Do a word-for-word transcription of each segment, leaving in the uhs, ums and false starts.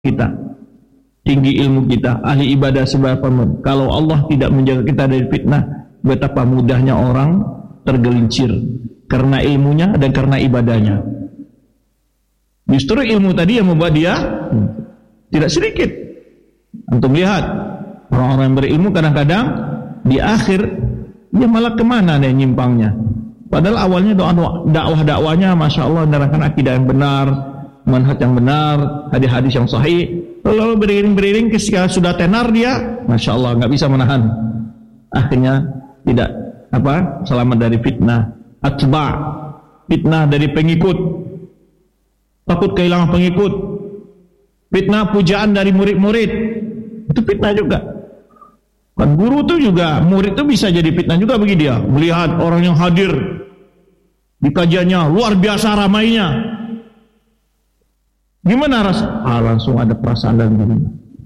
kita, tinggi ilmu kita, ahli ibadah seberapapun, kalau Allah tidak menjaga kita dari fitnah, betapa mudahnya orang tergelincir karena ilmunya dan karena ibadahnya. Justru ilmu tadi yang membuat dia tidak sedikit. Antum lihat orang-orang yang berilmu kadang-kadang di akhir dia malah kemana nih nyimpangnya. Padahal awalnya doa dakwah-dakwanya masya Allah menerangkan akidah yang benar, manhaj yang benar, hadis-hadis yang sahih. Lalu beriring-beriring ketika sudah tenar dia, masya Allah nggak bisa menahan. Akhirnya tidak apa selamat dari fitnah atba, fitnah dari pengikut, takut kehilangan pengikut, fitnah pujaan dari murid-murid, itu fitnah juga. Kan guru tuh juga, murid tuh bisa jadi fitnah juga bagi dia. Melihat orang yang hadir di kajiannya luar biasa ramainya, gimana rasa? Ah, langsung ada perasaan dalam dirinya.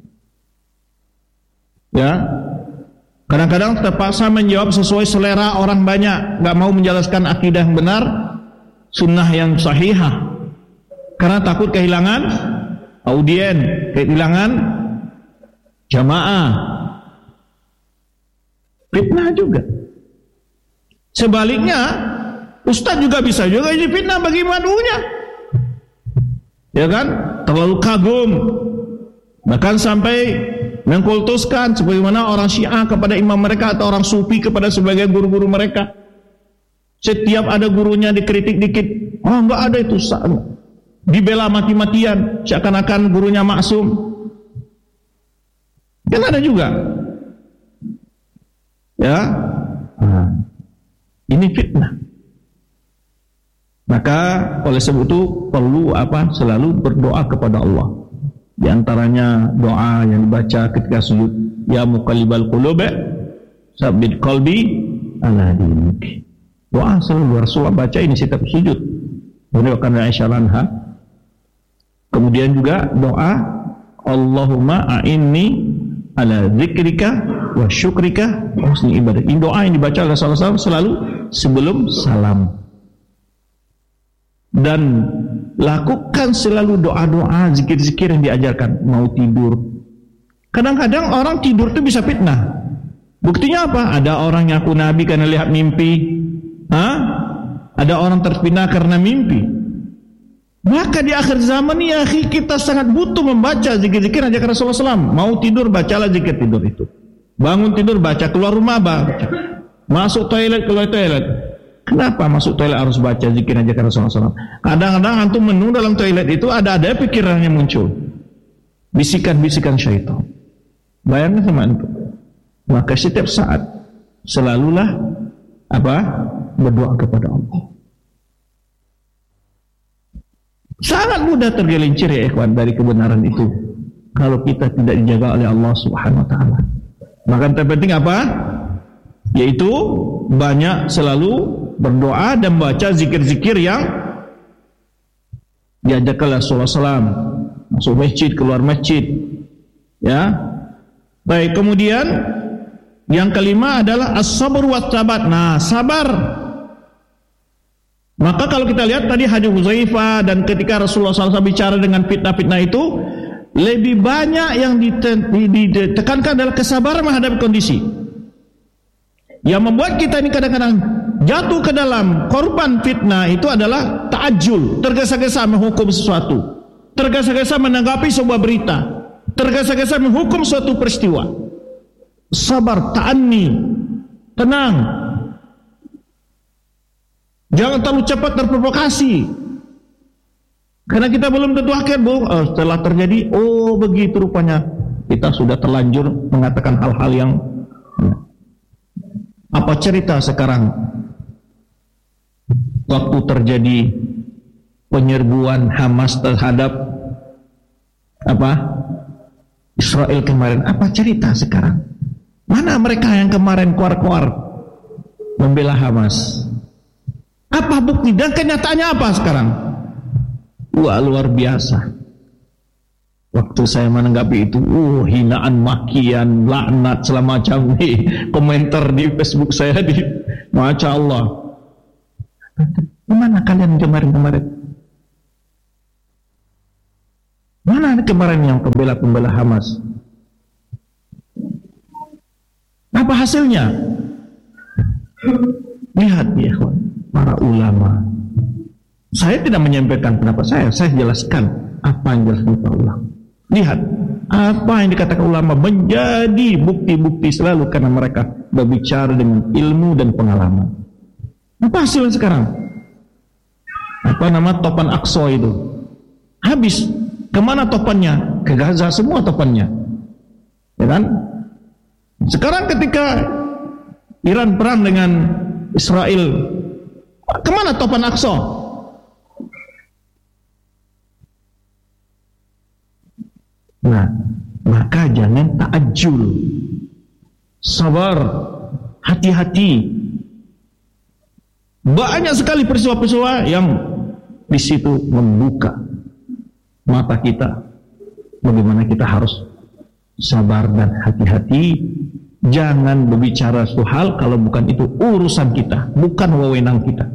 Ya, kadang-kadang terpaksa menjawab sesuai selera orang banyak, nggak mau menjelaskan akidah yang benar, sunnah yang sahihah, karena takut kehilangan audien, kehilangan jamaah. Fitnah juga. Sebaliknya, ustaz juga bisa juga jadi fitnah bagi madunya. Ya kan? Terlalu kagum, bahkan sampai mengkultuskan sebagaimana orang Syiah kepada imam mereka atau orang Sufi kepada sebagian guru-guru mereka. Setiap ada gurunya dikritik dikit, oh enggak ada itu, dibela mati-matian seakan-akan gurunya maksum. Kan ada juga. Ya, nah, ini fitnah. Maka oleh sebab itu perlu apa? Selalu berdoa kepada Allah. Di antaranya doa yang dibaca ketika sujud, ya muqallibal qulub, tsabbit qalbi ala dinik. Doa selalu Rasulullah baca ini setiap sujud. Meriwayatkan Aisyah anha. Kemudian juga doa Allahumma a'inni ala dzikrika wa syukrika wa husni ibadah. Ini doa yang dibaca oleh Rasulullah selalu sebelum salam. Dan lakukan selalu doa-doa, zikir-zikir yang diajarkan. Mau tidur, kadang-kadang orang tidur itu bisa fitnah. Buktinya apa? Ada orang yang ngaku nabi karena lihat mimpi. Hah? Ada orang terfitnah karena mimpi. Maka di akhir zaman ya kita sangat butuh membaca zikir-zikir ajakan Rasulullah shallallahu alaihi wasallam. Mau tidur, bacalah zikir tidur itu. Bangun tidur, baca. Keluar rumah, baca. Masuk toilet, keluar toilet. Kenapa masuk toilet harus baca zikir ajakan Rasulullah shallallahu alaihi wasallam? Kadang-kadang antum menung dalam toilet itu ada-ada pikiran yang muncul, bisikan-bisikan syaitan. Bayangkan sama antum. Maka setiap saat selalulah apa? Berdoa kepada Allah. Sangat mudah tergelincir ya ikhwan dari kebenaran itu kalau kita tidak dijaga oleh Allah Subhanahu wa taala. Maka yang terpenting apa? Yaitu banyak selalu berdoa dan baca zikir-zikir yang diajarkan oleh Rasulullah shallallahu alaihi wasallam. Masuk masjid, keluar masjid. Ya. Baik, kemudian yang kelima adalah as-sabr wa tabat. Nah, sabar. Maka kalau kita lihat tadi hadis Hudzaifah dan ketika Rasulullah shallallahu alaihi wasallam bicara dengan fitnah-fitnah itu, lebih banyak yang ditekankan adalah kesabaran menghadapi kondisi. Yang membuat kita ini kadang-kadang jatuh ke dalam korban fitnah itu adalah ta'ajjul, tergesa-gesa menghukum sesuatu, tergesa-gesa menanggapi sebuah berita, tergesa-gesa menghukum suatu peristiwa. Sabar, ta'anni, tenang. Jangan terlalu cepat terprovokasi. Karena kita belum tentu akhir, Bu. Oh, setelah terjadi, oh begitu rupanya. Kita sudah terlanjur mengatakan hal-hal yang apa cerita sekarang waktu terjadi penyerbuan Hamas terhadap apa Israel kemarin, apa cerita sekarang? Mana mereka yang kemarin keluar-keluar membela Hamas? Apa bukti dan kenyataannya apa sekarang? Wah, luar biasa. Waktu saya menanggapi itu, uh, hinaan, makian, laknat, segala macam nih, komentar di Facebook saya di, Masya Allah. Gimana kalian kemarin-kemarin? Mana kemarin yang pembela-pembela Hamas? Apa hasilnya? Lihat ya, para ulama. Saya tidak menyampaikan pendapat saya, saya jelaskan apa yang dijelaskan para ulama. Lihat, apa yang dikatakan ulama menjadi bukti-bukti selalu karena mereka berbicara dengan ilmu dan pengalaman. Apa hasilnya sekarang? Apa nama topan Aqsa itu? Habis. Kemana topannya? Ke Gaza semua topannya. Ya kan? Sekarang ketika Iran perang dengan Israel, kemana topan Aqsa? Nah, maka jangan ta'ajjul. Sabar, hati-hati. Banyak sekali peristiwa-peristiwa yang di situ membuka mata kita bagaimana kita harus sabar dan hati-hati. Jangan berbicara suatu hal kalau bukan itu urusan kita, bukan wewenang kita.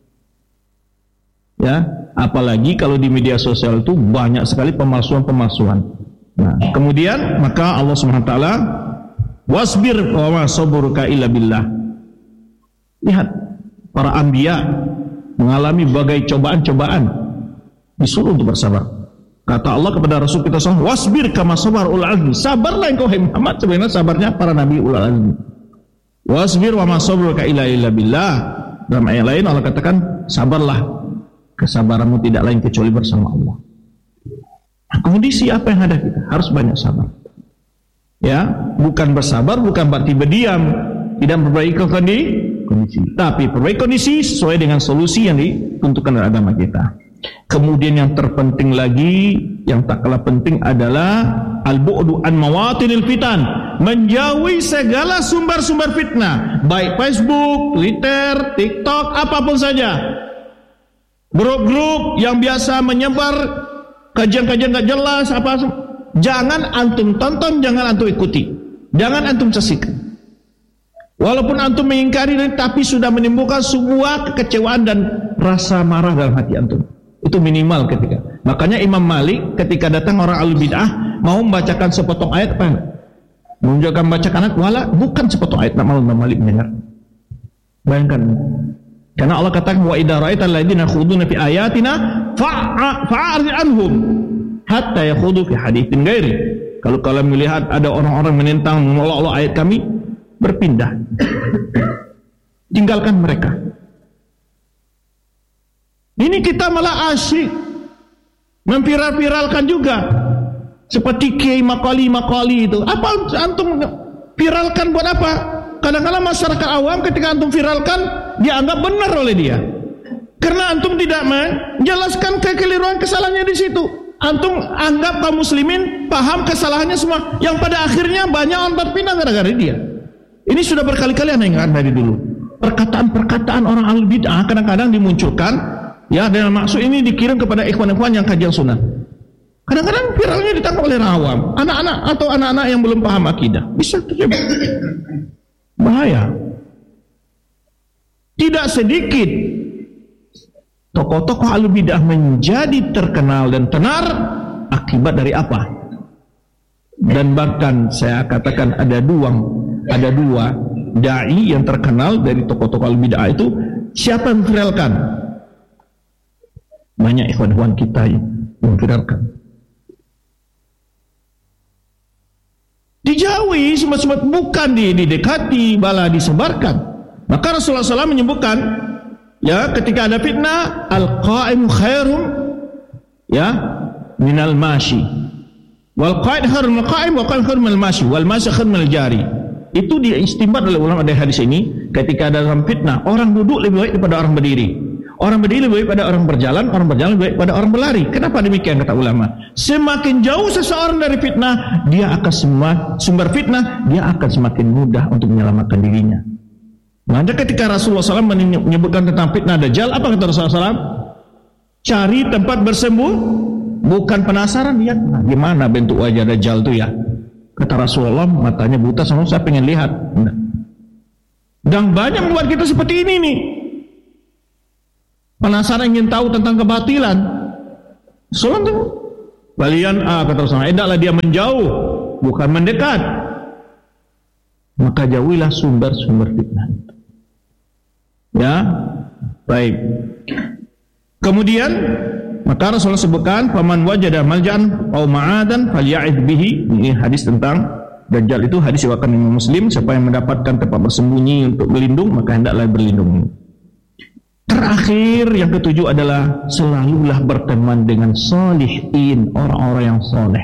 Ya, apalagi kalau di media sosial itu banyak sekali pemalsuan-pemalsuan. Nah, kemudian maka Allah Subhanahu wa taala wasbir wa ma sabruka illa billah. Lihat, para anbiya mengalami berbagai cobaan-cobaan, disuruh untuk bersabar. Kata Allah kepada Rasul kita sallallahu alaihi wasallam, wasbir kama sabar ulul azmi. Sabarlah engkau hai Muhammad sebagaimana sabarnya para nabi ulul azmi. Wasbir wa ma sabruka illa billah. Dalam ayat lain Allah katakan, sabarlah, kesabaranmu tidak lain kecuali bersama Allah. Nah, kondisi apa yang ada kita? Harus banyak sabar. Ya, bukan bersabar bukan berarti berdiam, tidak memperbaiki kondisi, tapi perbaiki kondisi sesuai dengan solusi yang ditentukan oleh agama kita. Kemudian yang terpenting lagi, yang tak kalah penting adalah al-bu'du an mawatinil fitan, menjauhi segala sumber-sumber fitnah, baik Facebook, Twitter, TikTok, apapun saja. Grup-grup yang biasa menyebar kajian-kajian gak jelas apa, jangan antum tonton, jangan antum ikuti, jangan antum saksikan. Walaupun antum mengingkari, tapi sudah menimbulkan sebuah kekecewaan dan rasa marah dalam hati antum. Itu minimal ketika. Makanya Imam Malik ketika datang orang ahli bid'ah mau membacakan sepotong ayat apa? Menunjukkan bacakan ayat, wala bukan sepotong ayat, tak mau Imam Malik mendengar. Bayangkan. Karena Allah katakan wa idza ra'aital ladzina yakhuduna fi ayatina fa'arid anhum hatta yakhudu fi haditsin ghairi. Kalau kalian melihat ada orang-orang menentang menolak ayat kami, berpindah. Tinggalkan mereka. Ini kita malah asyik memviral-viralkan juga. Seperti Kiai Makali-Makali itu. Apa antum viralkan buat apa? Kadang-kadang masyarakat awam ketika antum viralkan, dianggap benar oleh dia. Karena antum tidak menjelaskan kekeliruan kesalahannya di situ. Antum anggap kaum muslimin paham kesalahannya semua. Yang pada akhirnya banyak orang terpindah gara-gara dia. Ini sudah berkali-kali anda ingat dari dulu. Perkataan-perkataan orang ahli bid'ah kadang-kadang dimunculkan. Ya, dengan maksud ini dikirim kepada ikhwan-ikhwan yang kajian sunnah. Kadang-kadang viralnya ditangkap oleh orang awam, anak-anak atau anak-anak yang belum paham akidah. Bisa terjadi. Bahaya. Tidak sedikit tokoh-tokoh ahli bid'ah menjadi terkenal dan tenar akibat dari apa? Dan bahkan saya katakan ada dua, ada dua dai yang terkenal dari tokoh-tokoh ahli bid'ah itu. Siapa yang viralkan? Banyak ikhwan-ikhwan kita yang memviralkan. Dijauhi semua-semua, bukan didekati, malah disebarkan. Maka Rasulullah shallallahu alaihi wasallam menyebutkan, ya, ketika ada fitnah, al-qa'im khairum, ya, minal mashi. Wal qa'id khairul qa'im wa qa'im khairul minal mashi, wal mashi khairul minal jari. Itu diistinbat oleh ulama dari hadis ini. Ketika ada dalam fitnah, orang duduk lebih baik daripada orang berdiri. Orang berdiri lebih baik pada orang berjalan, orang berjalan lebih baik pada orang berlari. Kenapa demikian kata ulama? Semakin jauh seseorang dari fitnah, dia akan semua sumber fitnah, dia akan semakin mudah untuk menyelamatkan dirinya. Maka ketika Rasulullah shallallahu alaihi wasallam menyebutkan tentang fitnah Dajjal, apa kata Rasulullah shallallahu alaihi wasallam? Cari tempat bersembuh, bukan penasaran lihat nah, gimana bentuk wajah Dajjal itu ya. Kata Rasulullah, matanya buta, sama saya pengen lihat. Nah. Dan banyak membuat kita seperti ini nih. Penasaran ingin tahu tentang kebatilan. Soalnya Kalian ah, kata Rasulullah, hendaklah dia menjauh, bukan mendekat. Maka jauhilah sumber-sumber fitnah. Ya, baik. Kemudian maka Rasulullah sebutkan, "Faman wajada maljan aw ma'adan falya'id bihi." Ini hadis tentang Dajjal, itu hadis riwayat Imam Muslim. Siapa yang mendapatkan tempat bersembunyi untuk berlindung, maka hendaklah berlindung. Terakhir yang ketujuh adalah selalulah berteman dengan salihin, orang-orang yang soleh.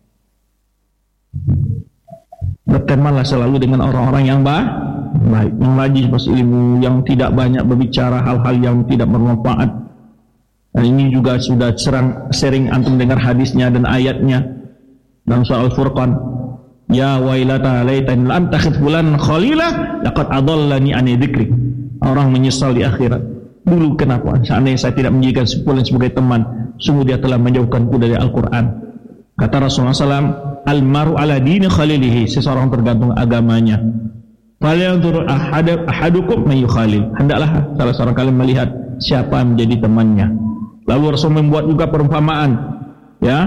Bertemanlah selalu dengan orang-orang yang baik, yang rajin berilmu, yang tidak banyak berbicara hal-hal yang tidak bermanfaat. Dan ini juga sudah serang, sering antum dengar hadisnya dan ayatnya dalam surah Al-Furqan. Ya wailata laitani lam takhid fulan khalila laqad adallani an dzikri. Orang menyesal di akhirat. Dulu kenapa seandainya saya tidak menjadikan fulan sebagai teman, sungguh dia telah menjauhkanku dari Al-Quran. Kata Rasulullah shallallahu alaihi wasallam, al-maru ala dini khalilihi, seseorang tergantung agamanya. Falyanzur ahadukum man yukhalil, hendaklah salah seorang kalian melihat siapa yang menjadi temannya. Lalu Rasul membuat juga perumpamaan, ya,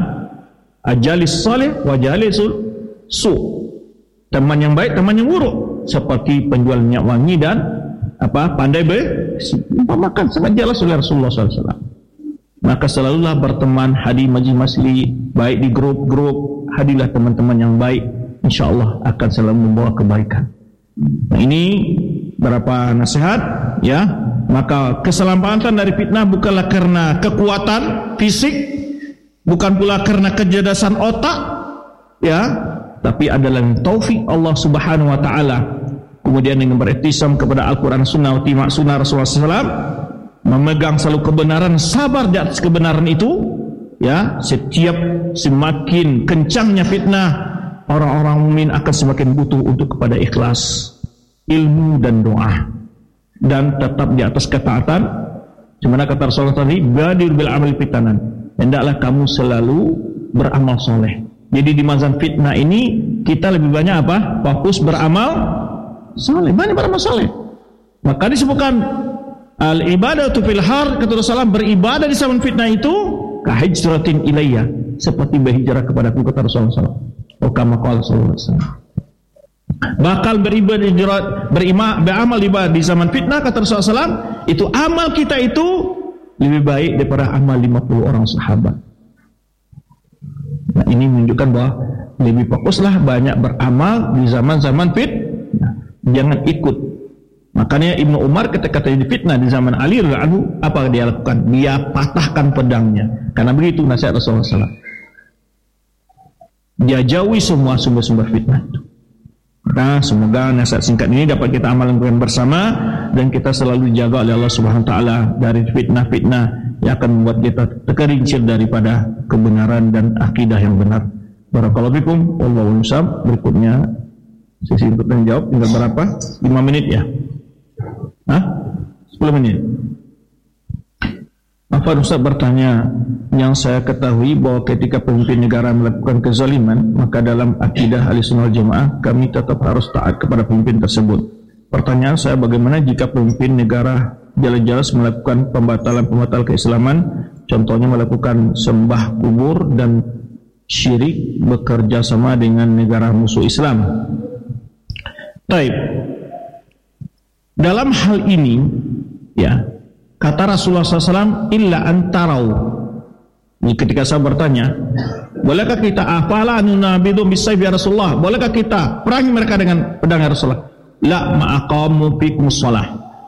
ajalis salih wa jalisul su, teman yang baik, teman yang buruk, seperti penjual minyak wangi dan apa pandai berumpamakan, sangat jelas oleh Rasulullah shallallahu alaihi wasallam. Maka selalulah berteman, hadir majlis-majlis baik di grup-grup, hadirlah teman-teman yang baik, insya Allah akan selalu membawa kebaikan. Nah, ini beberapa nasihat, ya. Maka keselamatan dari fitnah bukanlah karena kekuatan fisik, bukan pula karena kecerdasan otak, ya, tapi adalah taufik Allah Subhanahu wa taala. Kemudian dengan beriktisam kepada Al-Quran, Sunnah, Timak Sunnah Rasulullah shallallahu alaihi wasallam, memegang selalu kebenaran, sabar di atas kebenaran itu, ya. Setiap semakin kencangnya fitnah, orang-orang mukmin akan semakin butuh untuk kepada ikhlas, ilmu dan doa, dan tetap di atas ketaatan. Cuma kata Rasulullah tadi, badir bil amal fitanan, hendaklah kamu selalu beramal soleh. Jadi di masa fitnah ini kita lebih banyak apa? Fokus beramal soleh, banyak beramal soleh. Maka disebutkan al-ibadatu fil har, kata Rasulullah, beribadah di zaman fitnah itu kahijratin ilayya, seperti berhijrah kepadaku, kata Rasulullah. Oh, kama qala sallallahu alaihi wasallam. Bakal beribadah, berima, beramal ibadah di zaman fitnah, kata Rasulullah shallallahu alaihi wasallam, itu amal kita itu lebih baik daripada amal lima puluh orang sahabat. Nah, ini menunjukkan bahwa lebih fokuslah banyak beramal di zaman-zaman fitnah, jangan ikut. Makanya Ibnu Umar ketika terjadi fitnah di zaman Ali radhiyallahu anhu, apa dia lakukan? Dia patahkan pedangnya. Karena begitu nasihat Rasulullah shallallahu alaihi wasallam. Dia jauhi semua sumber-sumber fitnah itu. Nah, semoga nasihat singkat ini dapat kita amalkan bersama, dan kita selalu jaga oleh Allah Subhanahu wa taala dari fitnah-fitnah yang akan membuat kita tergelincir daripada kebenaran dan akidah yang benar. Barakallahu fikum. Wallahu a'lam. Berikutnya sesi tanya jawab, tinggal berapa? lima menit ya? Hah? sepuluh menit. Apa Ustaz bertanya, yang saya ketahui bahwa ketika pemimpin negara melakukan kezaliman, maka dalam akidah Ahlussunnah wal Jamaah kami tetap harus taat kepada pemimpin tersebut. Pertanyaan saya, bagaimana jika pemimpin negara jelas-jelas melakukan pembatalan-pembatal keislaman, contohnya melakukan sembah kubur dan syirik, bekerja sama dengan negara musuh Islam? Baik. Dalam hal ini, ya, kata Rasulullah shallallahu alaihi wasallam, illa antarau. Ini ketika saya bertanya, bolehkah kita afala nunabidu bisayf ya Rasulullah? Bolehkah kita perangi mereka dengan pedang ya Rasulullah? La ma'aqamu fiikumus shalah.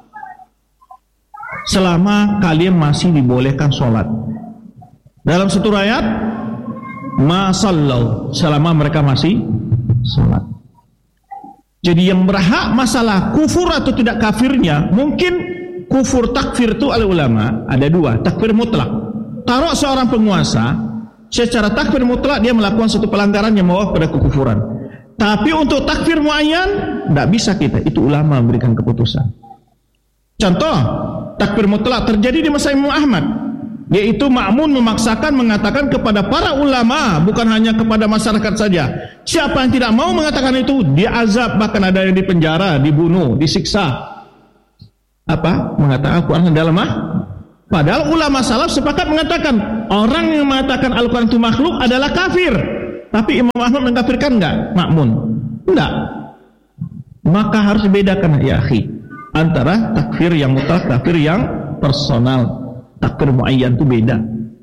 Selama kalian masih dibolehkan sholat. Dalam satu ayat, ma sallau, selama mereka masih sholat. Jadi yang berhak masalah kufur atau tidak kafirnya, mungkin kufur takfir itu oleh ulama ada dua, takfir mutlak. Taruh seorang penguasa secara takfir mutlak dia melakukan satu pelanggaran yang membawa pada kekufuran. Tapi untuk takfir muayyan tidak bisa kita, itu ulama memberikan keputusan. Contoh, takfir mutlak terjadi di masa Imam Ahmad, yaitu Ma'mun memaksakan mengatakan kepada para ulama, bukan hanya kepada masyarakat saja. Siapa yang tidak mau mengatakan itu, dia azab, bahkan ada yang dipenjara, dibunuh, disiksa. Apa? Mengatakan Al-Quran dalam Padahal ulama salaf sepakat mengatakan orang yang mengatakan Al-Quran itu makhluk adalah kafir. Tapi Imam Ahmad mengkafirkan enggak Ma'mun? Enggak. Maka harus dibedakan ya akhi, antara takfir yang mutlak, takfir yang personal. Takfir muayyan itu beda.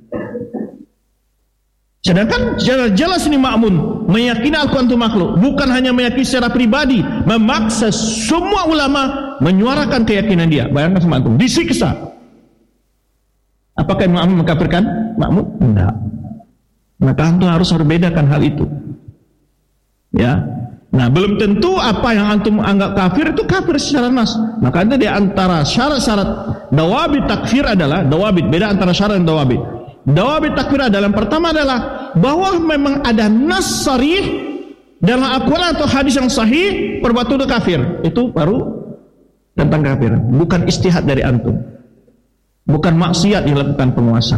Sedangkan jelas ini Ma'mun meyakini Al-Quran itu makhluk, bukan hanya meyakini secara pribadi, memaksa semua ulama menyuarakan keyakinan dia. Bayangkan sama antum, disiksa. Apakah Imam Ahmad mengkafirkan Ma'mun? Enggak. Maka antum harus harus bedakan hal itu. Ya. Nah, belum tentu apa yang antum anggap kafir itu kafir secara nas. Maka ada di antara syarat-syarat dawabit takfir adalah dawabit, beda antara syarat dan dawabit. Dawabit takfir adalah yang pertama adalah bahwa memang ada nas sharih dalam Al-Quran atau hadis yang sahih perbuatan itu kafir. Itu baru tentang kafir, bukan ijtihad dari antum. Bukan maksiat yang dilakukan penguasa.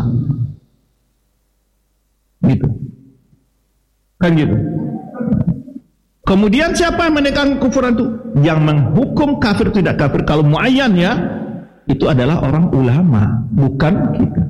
Gitu. Kan gitu. Kemudian siapa yang menegakkan kufuran itu? Yang menghukum kafir tidak kafir kalau muayyan ya, itu adalah orang ulama, bukan kita.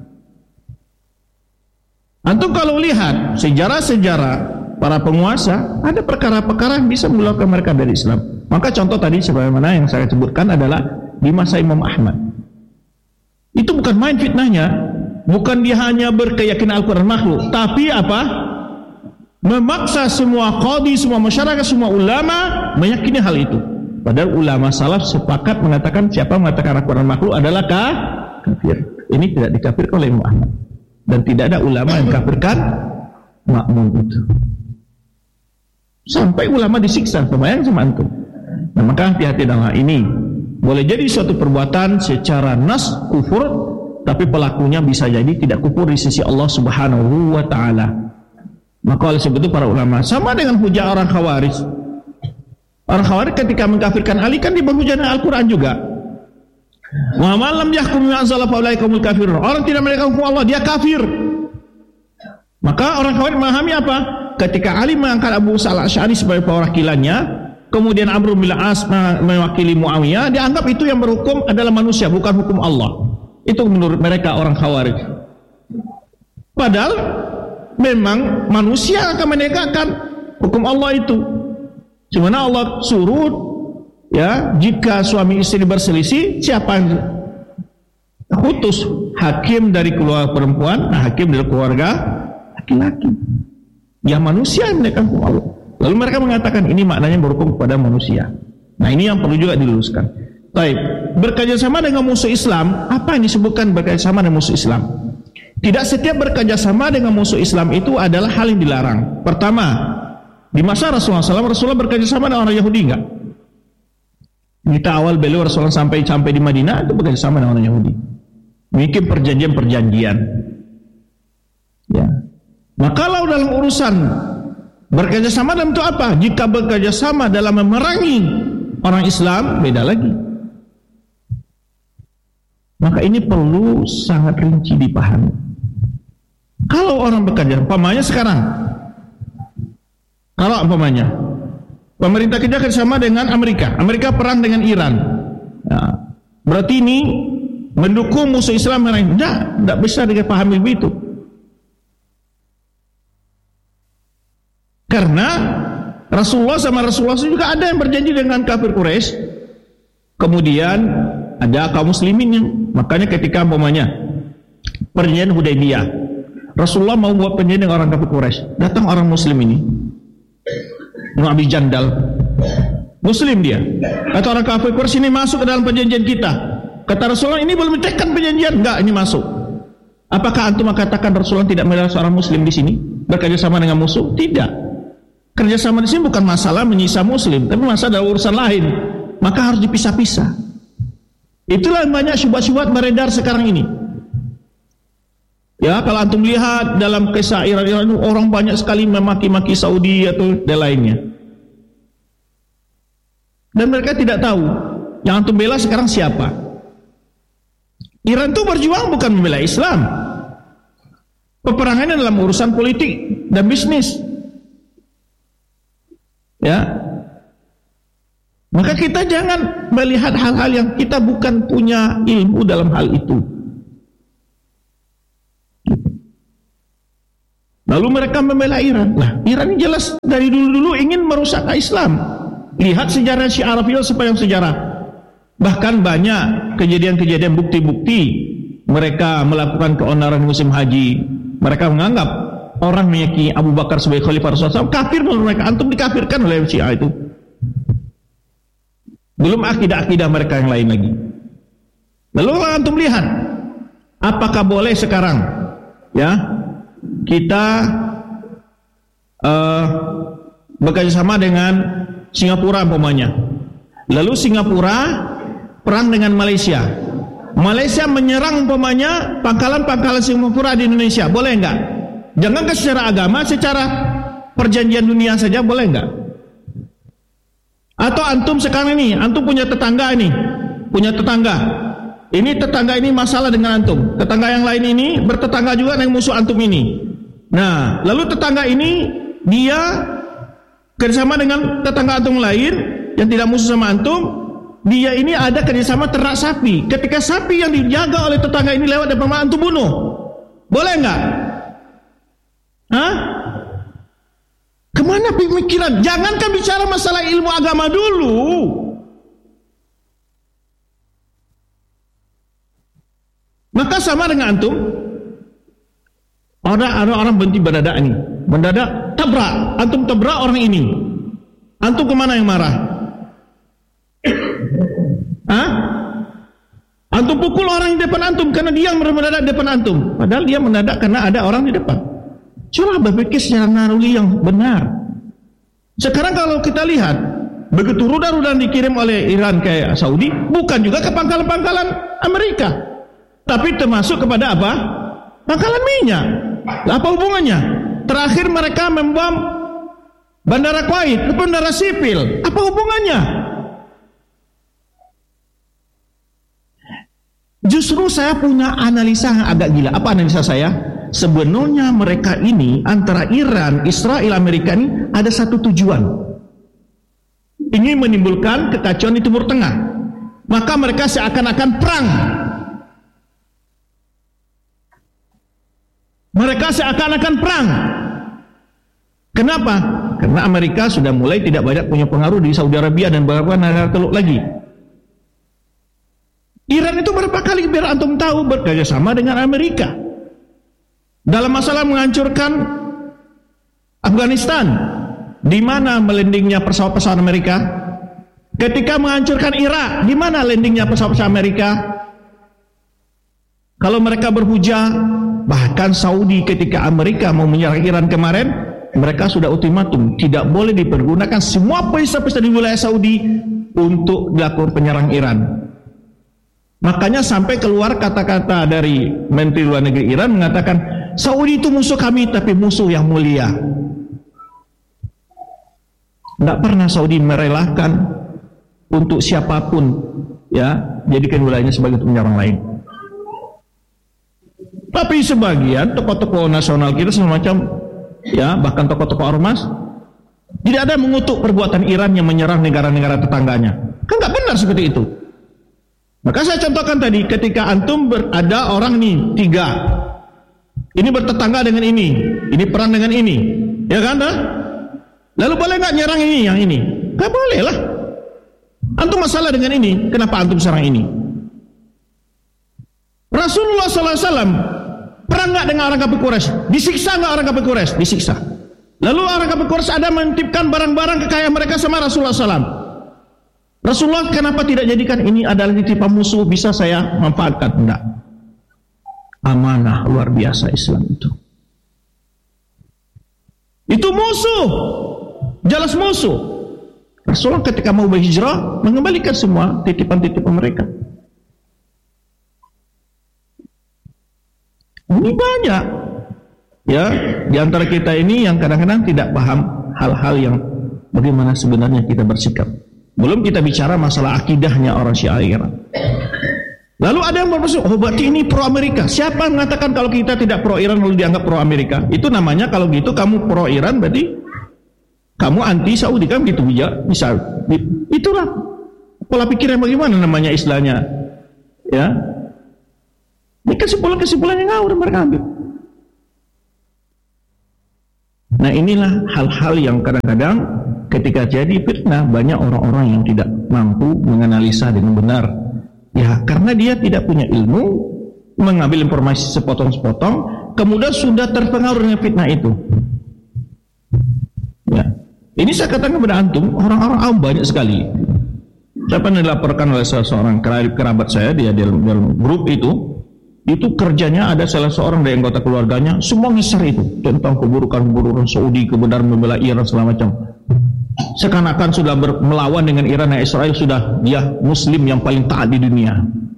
Antum kalau lihat sejarah-sejarah para penguasa, ada perkara-perkara yang bisa mengeluarkan mereka dari Islam. Maka contoh tadi sebagaimana yang saya sebutkan adalah di masa Imam Ahmad. Itu bukan main fitnahnya, bukan dia hanya berkeyakinan Al-Quran makhluk, tapi apa? Memaksa semua qadhi, semua masyarakat, semua ulama meyakini hal itu. Padahal ulama salaf sepakat mengatakan siapa mengatakan Al-Quran makhluk adalah kafir. Ini tidak dikafirkan oleh Imam Ahmad, dan tidak ada ulama yang kafirkan Ma'mun itu. Sampai ulama disiksa, kebayang sama antum. Nah, maka hati-hati dalam hal ini. Boleh jadi suatu perbuatan secara nas kufur, tapi pelakunya bisa jadi tidak kufur di sisi Allah Subhanahu wa taala. Maka oleh sebab itu para ulama sama dengan hujah orang Khawarij. Orang Khawarij ketika mengkafirkan Ali kan diberhujah dengan Al-Qur'an juga. Wa man lam yahkum bima anzala fa ulaika humul kafirun. Orang tidak menegakkan hukum Allah, dia kafir. Maka orang Khawarij memahami apa? Ketika Ali mengangkat Abu Musa al-Asy'ari sebagai perwakilannya, kemudian Amr bin Al-As mewakili Muawiyah, dianggap itu yang berhukum adalah manusia, bukan hukum Allah. Itu menurut mereka orang Khawarij. Padahal memang manusia akan menegakkan hukum Allah itu. Cuma Allah suruh, ya, jika suami istri berselisih, siapa yang khutus? Hakim dari keluarga perempuan, nah, hakim dari keluarga laki-laki. Ya, manusia yang menegakkan hukum Allah. Lalu mereka mengatakan ini maknanya berhukum kepada manusia. Nah, ini yang perlu juga diluruskan. Baik, bekerjasama dengan musuh Islam, apa yang disebutkan bekerjasama dengan musuh Islam? Tidak setiap bekerjasama dengan musuh Islam itu adalah hal yang dilarang. Pertama, di masa Rasulullah shallallahu alaihi wasallam, Rasulullah bekerjasama dengan orang Yahudi enggak? Kita awal beliau Rasulullah sampai sampai di Madinah itu bekerjasama dengan orang Yahudi, bikin perjanjian-perjanjian. Ya, maka kalau dalam urusan bekerjasama dalam itu apa? Jika bekerjasama dalam memerangi orang Islam, beda lagi. Maka ini perlu sangat rinci dipahami. Kalau orang bekerja, umpamanya sekarang, kalau umpamanya pemerintah kerja kerjasama dengan Amerika, Amerika perang dengan Iran, ya, berarti ini mendukung musuh Islam yang lain. Tidak, tidak bisa dipahami begitu. Karena Rasulullah sama Rasulullah juga ada yang berjanji dengan kafir Quraisy. Kemudian ada kaum muslimin yang, makanya ketika umpamanya perjanjian Hudaybiyah, Rasulullah mau buat perjanjian dengan orang kafir Quraisy. Datang orang muslim ini, Abi Jandal, muslim dia. Kata orang kafir Quraisy, ini masuk ke dalam perjanjian kita. Kata Rasulullah, ini belum ditekan perjanjian. Enggak, ini masuk. Apakah antum mengatakan Rasulullah tidak melihat seorang muslim di sini bekerja sama dengan musuh? Tidak. Kerjasama di sini bukan masalah menyisa muslim, tapi masalah urusan lain. Maka harus dipisah-pisah. Itulah banyak syubhat-syubhat beredar sekarang ini. Ya, kalau antum lihat dalam kisah Iran-Iran itu orang banyak sekali memaki-maki Saudi atau dan lainnya. Dan mereka tidak tahu yang antum bela sekarang siapa. Iran itu berjuang bukan membela Islam. Peperangannya dalam urusan politik dan bisnis. Ya, maka kita jangan melihat hal-hal yang kita bukan punya ilmu dalam hal itu. Lalu mereka membela Iran. Nah, Iran ini jelas dari dulu-dulu ingin merusak Islam. Lihat sejarah Syiah sepanjang sejarah. Bahkan banyak kejadian-kejadian bukti-bukti mereka melakukan keonaran musim haji. Mereka menganggap orang meyakini Abu Bakar sebagai khalifah Rasulullah kafir menurut mereka. Antum dikafirkan oleh Syiah itu. Belum akidah-akidah mereka yang lain lagi. Lalu kalau antum lihat, apakah boleh sekarang ya kita uh, bekerjasama dengan Singapura umpamanya. Lalu Singapura perang dengan Malaysia. Malaysia menyerang umpamanya pangkalan-pangkalan Singapura di Indonesia. Boleh enggak? Jangankan secara agama, secara perjanjian dunia saja boleh enggak? Atau antum sekarang ini, antum punya tetangga ini, punya tetangga. Ini tetangga ini masalah dengan antum. Tetangga yang lain ini bertetangga juga dengan musuh antum ini. Nah, lalu tetangga ini dia kerjasama dengan tetangga antum lain yang tidak musuh sama antum. Dia ini ada kerjasama ternak sapi. Ketika sapi yang dijaga oleh tetangga ini lewat depan rumah antum bunuh, boleh enggak? Hah? Kemana pemikiran? Jangankan bicara masalah ilmu agama dulu. Maka sama dengan antum, ada ada orang berhenti mendadak ini, mendadak tabrak, antum tabrak orang ini, antum kemana yang marah? Hah? Antum pukul orang di depan antum karena dia yang mendadak di depan antum, padahal dia mendadak karena ada orang di depan. Coba berpikir secara naluri yang benar. Sekarang kalau kita lihat, begitu rudal-rudal dikirim oleh Iran ke Saudi, bukan juga ke pangkalan-pangkalan Amerika, tapi termasuk kepada apa? Pangkalan minyak. Apa hubungannya? Terakhir mereka membom Bandara Kuwait, itu bandara sipil. Apa hubungannya? Justru saya punya analisa yang agak gila. Apa analisa saya? Sebenarnya mereka ini antara Iran, Israel, Amerika ini ada satu tujuan. Ingin menimbulkan kekacauan di Timur Tengah. Maka mereka seakan-akan perang. Mereka seakan-akan perang. Kenapa? Karena Amerika sudah mulai tidak banyak punya pengaruh di Saudi Arabia dan beberapa negara teluk lagi. Iran itu berapa kali biar antum tahu bekerjasama dengan Amerika dalam masalah menghancurkan Afghanistan. Di mana landingnya pesawat-pesawat Amerika? Ketika menghancurkan Irak, di mana landingnya pesawat-pesawat Amerika? Kalau mereka berhujah, bahkan Saudi ketika Amerika mau menyerang Iran kemarin, mereka sudah ultimatum, tidak boleh dipergunakan semua pesta-pesta di wilayah Saudi untuk dilakukan penyerang Iran. Makanya sampai keluar kata-kata dari Menteri Luar Negeri Iran mengatakan, Saudi itu musuh kami, tapi musuh yang mulia. Tidak pernah Saudi merelakan untuk siapapun ya jadikan wilayahnya sebagai penyerang lain. Tapi sebagian tokoh-tokoh nasional kita semacam ya bahkan tokoh-tokoh ormas tidak ada mengutuk perbuatan Iran yang menyerang negara-negara tetangganya. Kan nggak benar seperti itu. Maka saya contohkan tadi, ketika antum ada orang nih tiga, ini bertetangga dengan ini, ini perang dengan ini, ya kan? Dah? Lalu boleh nggak nyerang ini yang ini? Nggak boleh lah. Antum masalah dengan ini, kenapa antum serang ini? Rasulullah Sallallahu Alaihi Wasallam perang nggak dengan orang kafir Quraisy? Disiksa nggak orang kafir Quraisy? Disiksa. Lalu orang kafir Quraisy ada menitipkan barang-barang kekayaan mereka sama Rasulullah Sallallahu Alaihi Wasallam. Rasulullah kenapa tidak jadikan ini adalah titipan musuh bisa saya manfaatkan? Tidak. Amanah luar biasa Islam itu. Itu musuh, jelas musuh. Rasulullah ketika mau berhijrah mengembalikan semua titipan-titipan mereka. Ini banyak ya di antara kita ini yang kadang-kadang tidak paham hal-hal yang bagaimana sebenarnya kita bersikap. Belum kita bicara masalah akidahnya orang Syiah Iran. Lalu ada yang bermaksud, oh berarti ini pro Amerika. Siapa yang mengatakan kalau kita tidak pro Iran lalu dianggap pro Amerika? Itu namanya kalau gitu kamu pro Iran berarti kamu anti Saudi, kan gitu bisa. Bisa. Itulah pola pikir yang bagaimana namanya istilahnya. Ya. Ini kesimpulan-kesimpulan yang ngawur mereka ambil. Nah inilah hal-hal yang kadang-kadang ketika jadi fitnah banyak orang-orang yang tidak mampu menganalisa dengan benar. Ya karena dia tidak punya ilmu, mengambil informasi sepotong-sepotong, kemudian sudah terpengaruh dengan fitnah itu. Ya, ini saya katakan kepada antum, orang-orang awam banyak sekali. Saya pernah dilaporkan oleh salah seorang kerabat saya, dia dalam, dalam grup itu, itu kerjanya ada salah seorang dari anggota keluarganya, semua ngeser itu tentang keburukan-keburukan Saudi, kebenaran membela Iran segala macam. Seakan-akan sudah ber, melawan dengan Iran dan Israel, sudah dia Muslim yang paling taat di dunia.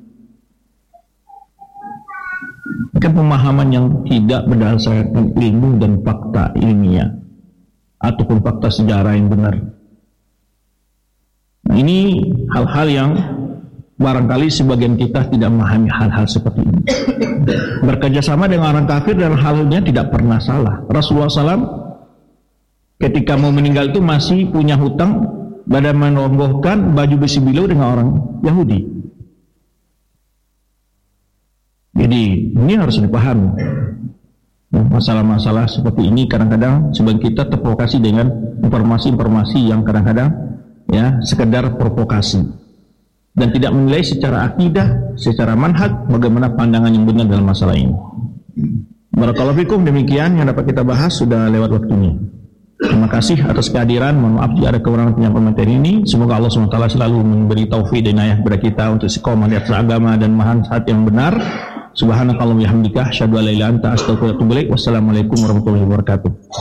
Kan pemahaman yang tidak berdasarkan ilmu dan fakta ilmiah ataupun fakta sejarah yang benar. Nah, ini hal-hal yang barangkali sebagian kita tidak memahami hal-hal seperti ini. Bekerjasama dengan orang kafir dan halnya tidak pernah salah. Rasulullah shallallahu alaihi wasallam ketika mau meninggal itu masih punya hutang pada menonggohkan baju besi bilau dengan orang Yahudi. Jadi ini harus dipahami. Masalah-masalah seperti ini kadang-kadang sebagian kita terprovokasi dengan informasi-informasi yang kadang-kadang ya sekedar provokasi dan tidak menilai secara akidah, secara manhaj bagaimana pandangan yang benar dalam masalah ini. Barakallahu fikum, demikian yang dapat kita bahas, sudah lewat waktunya. Terima kasih atas kehadiran. Mohon maaf jika ada kekurangan penyampaian materi ini. Semoga Allah subhanahu wa taala selalu memberi taufik dan inayah kepada kita untuk istiqomah di atas agama dan manhaj yang benar. Subhanakallahumma wa bihamdika asyhadu an la ilaha illa anta astaghfiruka wa atubu ilaik. Wassalamualaikum warahmatullahi wabarakatuh.